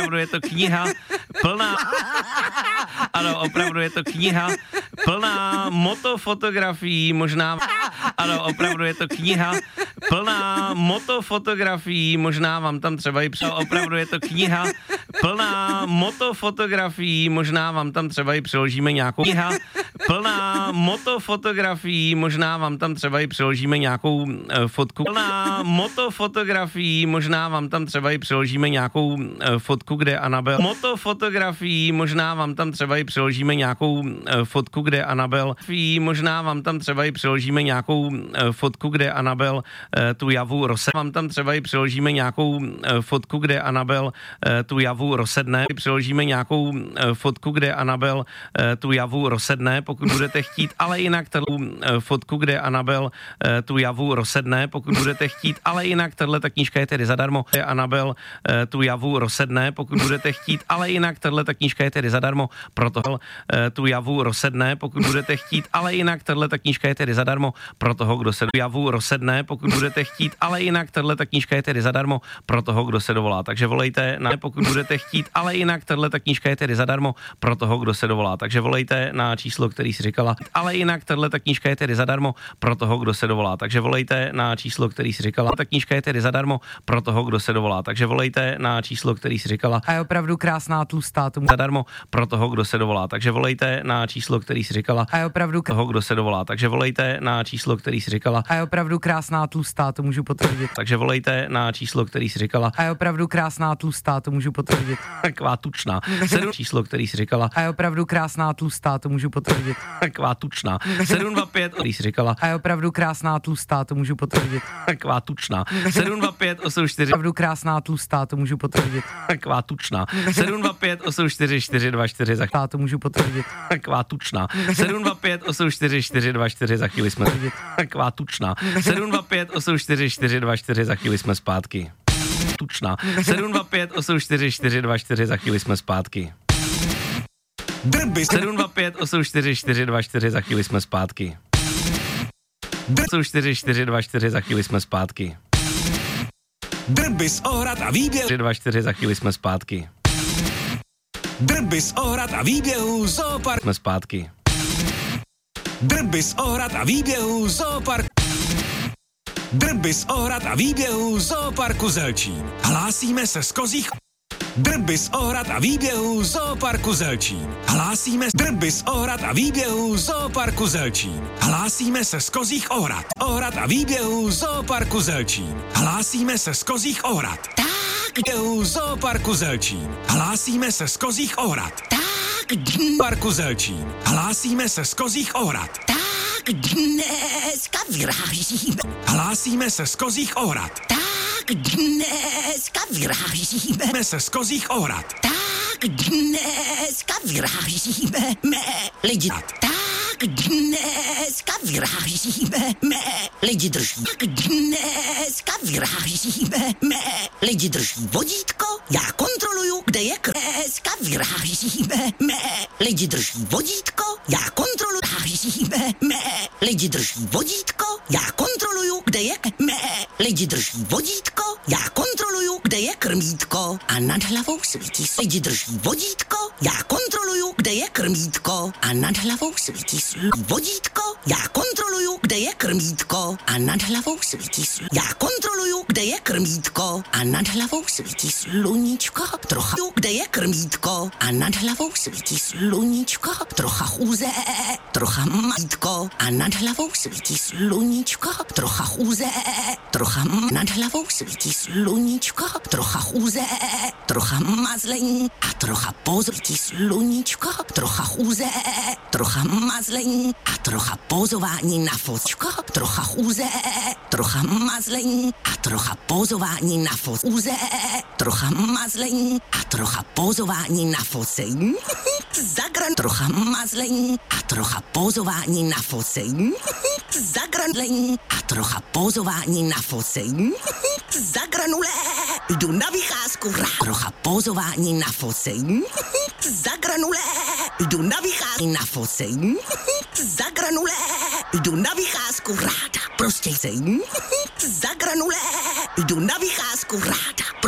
opravdu je to kniha plná, ano, opravdu je to kniha plná motofotografií, možná, ano, opravdu je to kniha plná motofotografií, možná vám tam třeba i opravdu je to kniha plná motofotografií, možná vám tam třeba i přiložíme nějakou kniha plná motofotografií, možná vám tam třeba i přiložíme nějakou fotku plná motofotografií, možná vám tam třeba i přiložíme nějakou fotku, kde Anabel motofotografií, možná vám tam třeba i přiložíme nějakou fotku, kde Anabel možná vám tam třeba i přiložíme nějakou fotku, kde Anabel tu javu rozsedne. Vám tam třeba i přiložíme nějakou fotku, kde Anabel tu javu rozsedne. Přiložíme nějakou fotku, kde Anabel tu javu rozsedne, pokud budete chtít, ale jinak fotku, kde Anabel tu javu rozsedne, pokud budete chtít, ale jinak tato knížka je tedy zadarmo. Anabel tu javu rozsedne, pokud budete chtít, ale jinak tato knížka je tedy zadarmo, proto tu javu rozsedne, pokud budete chtít, ale jinak tato knížka je tedy zadarmo pro toho, kdo se javu rozsedne, pokud budete chtít, ale jinak tato knížka je tedy zadarmo pro toho, kdo se dovolá. Takže volejte na, pokud budete chtít, ale jinak tato knížka je tedy zadarmo pro toho, kdo se dovolá. Takže volejte na číslo, který si říkala, ale jinak tato knížka je tedy zadarmo pro toho, kdo se dovolá. Takže volejte na číslo, který si říkala, ta knížka je tedy zadarmo pro toho, kdo se dovolá. Takže volejte na číslo, který si říkala. A je opravdu krásná tlustá, tomu zadarmo pro toho, kdo se dovolá. Takže volejte na číslo, který si říkala. A je opravdu toho, kdo se dovolá. Takže volejte na číslo, který si říkala. A je opravdu krásná tlustá, to můžu potvrdit. Takže volejte na číslo, který si říkala. A je opravdu krásná tlustá, to můžu potvrdit. Taková tučná. 7 číslo, který si říkala. A je opravdu krásná tlustá, to můžu potvrdit. Taková tučná. 725, který si říkala. A je opravdu krásná tlustá, to můžu potvrdit. Taková tučná. 725 84. Opravdu krásná tlustá, to můžu potvrdit. Taková tučná. 725 84 424 za to můžu potvrdit. Taková tučná. 725 84 424 za chvíli jsme. Taková tučná. 725 84 424 za chvíli jsme zpátky. Tučná. 725 84 424 za chvíli jsme zpátky. 725 84 424 za chvíli jsme zpátky. 84 424 za chvíli jsme zpátky. Drby z Ohrad a výběh 424 za chvíli jsme zpátky. Drby z Ohrad a výběhů Zoopark jsme zpátky. Drby z Ohrad a výběhů Zoopark Drby z Ohrad a výběhů Zooparku Zelčín. Hlásíme se z Kozích Drby z Ohrad a výběhů Zooparku Zelčín. Hlásíme Drby z Ohrad a výběhů Zooparku Zelčín. Hlásíme se z Kozích Ohrad. Ohrad a výběhů Zooparku Zelčín. Hlásíme se z Kozích Ohrad. Výběhů Zooparku Zelčín. Hlásíme se z Kozích Ohrad. Parku Zelčín. Hlásíme se z Kozích Ohrad. Dneska vyrážíme. Hlásíme se z Kozích Ohrad. Dneska vyrážíme. Se z Kozích Ohrad. Dneska vyrážíme. Lidi. Dneska vyrážíme. Lidi drží. Dneska vyrážíme. Lidi drží vodítko. Já kontroluju, kde je dneska vyrážíme. Lidi drží vodítko. Já kontroluju. Lidi drží vodítko. Já kontroluju, kde je Lidi drží vodítko. Já kontroluju, kde je krmítko. A nad hlavou svítí. Lidi drží vodítko. Já kontroluju, kde je krmítko. A nad hlavou svítí vodítko. Já kontroluju, kde je krmítko. A nad hlavou svítí. Já kontroluju, kde je krmítko. A nad hlavou svítí sluníčko. Trocha, kde je krmítko. A nad hlavou svítí sluníčko. Trocha chůze. Trocha mítko. A nad hlavou svítí sluníčko. Trocha chůze. Trocha nad hlavou svítí sluníčko. Trocha chůze. Trocha mazlení. A trocha pozvítí sluníčko. Trocha chůze. Trocha mazlení. A trocha pozování na fotčko. Trocha chůze. Trocha mazlení. A trocha pozování na fotce. Trocha mazlení. A trocha pozování na focení. Zagran. Trocha mazlení. A trocha pozování na focení. Zagranlení. A trocha pozování na focení. Zagranulé. Jdu na vycházku. Trocha pozování na focení. Zagranulé. Jdu na vycházku na focení. Zagranulé. Jdu na vycházku ráda. Prostě chcení. Zagranulé. Jdu na vycházku ráda.